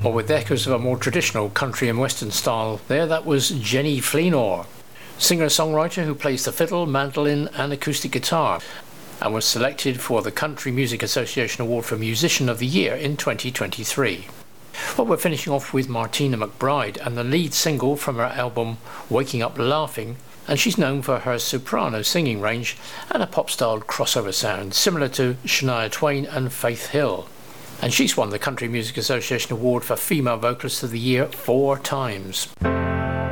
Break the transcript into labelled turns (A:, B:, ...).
A: Well, with echoes of a more traditional country and western style there, that was Jenny Fleenor, singer-songwriter who plays the fiddle, mandolin and acoustic guitar, and was selected for the Country Music Association Award for Musician of the Year in 2023. Well, we're finishing off with Martina McBride and the lead single from her album Waking Up Laughing, and she's known for her soprano singing range and a pop-styled crossover sound similar to Shania Twain and Faith Hill. And she's won the Country Music Association Award for Female Vocalist of the Year 4 times.